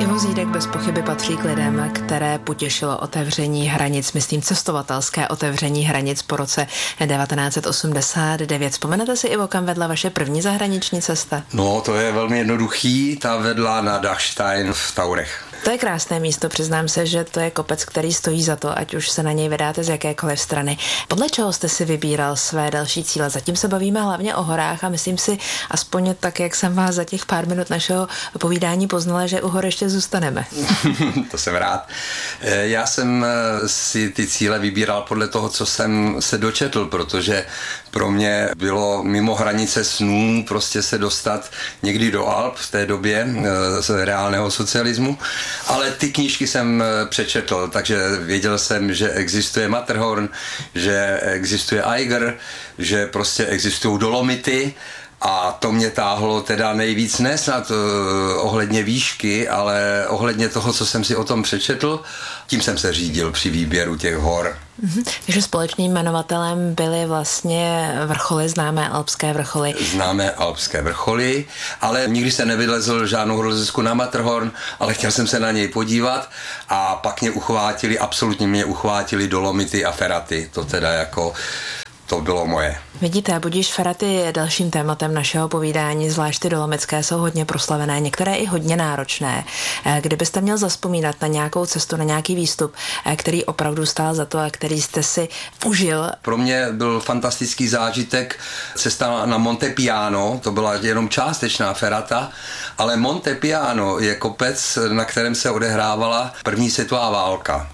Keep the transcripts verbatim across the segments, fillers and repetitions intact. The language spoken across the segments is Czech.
Ivo Zídek bez pochyby patří k lidem, které potěšilo otevření hranic, myslím cestovatelské otevření hranic po roce devatenáct set osmdesát devět. Vzpomenete si, Ivo, kam vedla vaše první zahraniční cesta? No, to je velmi jednoduchý, ta vedla na Dachstein v Taurech. To je krásné místo, přiznám se, že to je kopec, který stojí za to, ať už se na něj vydáte z jakékoliv strany. Podle čeho jste si vybíral své další cíle? Zatím se bavíme hlavně o horách a myslím si, aspoň tak, jak jsem vás za těch pár minut našeho povídání poznala, že u hor ještě zůstaneme. To jsem rád. Já jsem si ty cíle vybíral podle toho, co jsem se dočetl, protože pro mě bylo mimo hranice snů prostě se dostat někdy do Alp v té době z reálného socialismu, ale ty knížky jsem přečetl, takže věděl jsem, že existuje Matterhorn, že existuje Eiger, že prostě existují Dolomity. A to mě táhlo teda nejvíc ne snad uh, ohledně výšky, ale ohledně toho, co jsem si o tom přečetl, tím jsem se řídil při výběru těch hor. Mm-hmm. Takže společným jmenovatelem byly vlastně vrcholy, známé alpské vrcholy. Známé alpské vrcholy, ale nikdy se nevylezl žádnou horolezecku na Matterhorn, ale chtěl jsem se na něj podívat a pak mě uchvátili, absolutně mě uchvátili Dolomity a Feraty, to teda jako... To bylo moje. Vidíte, budíš Feraty je dalším tématem našeho povídání, zvlášť ty dolomitské jsou hodně proslavené, některé i hodně náročné. Kdybyste měl zavzpomínat na nějakou cestu, na nějaký výstup, který opravdu stál za to a který jste si užil? Pro mě byl fantastický zážitek cesta na Monte Piano, to byla jenom částečná ferata, ale Monte Piano je kopec, na kterém se odehrávala první světová válka.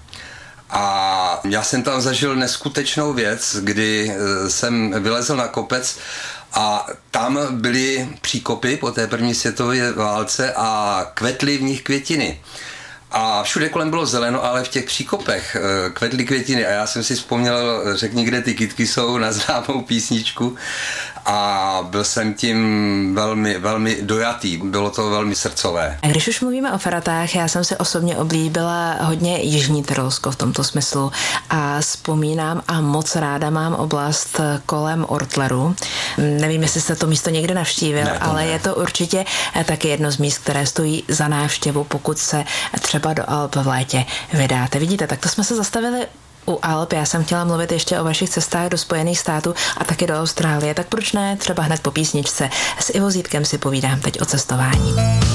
A já jsem tam zažil neskutečnou věc, kdy jsem vylezl na kopec a tam byly příkopy po té první světové válce a kvetly v nich květiny. A všude kolem bylo zeleno, ale v těch příkopech kvetly květiny a já jsem si vzpomněl, řekni, kde ty kytky jsou, na známou písničku a byl jsem tím velmi, velmi dojatý, bylo to velmi srdcové. A když už mluvíme o feratách, já jsem si osobně oblíbila hodně Jižní Tyrolsko v tomto smyslu a vzpomínám a moc ráda mám oblast kolem Ortleru. Nevím, jestli jste to místo někde navštívil, ne, ale ne. Je to určitě taky jedno z míst, které stojí za návštěvu, pokud se třeba do Alp v létě vydáte. Vidíte, tak to jsme se zastavili u Alp. Já jsem chtěla mluvit ještě o vašich cestách do Spojených států a taky do Austrálie, tak proč ne třeba hned po písničce. S Ivo Zídkem si povídám teď o cestování.